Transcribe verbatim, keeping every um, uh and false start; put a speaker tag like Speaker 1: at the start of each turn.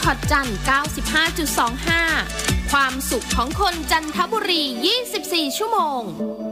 Speaker 1: พอร์ตจันทร์ เก้าสิบห้าจุดสองห้า ความสุขของคนจันทบุรี ยี่สิบสี่ ชั่วโมง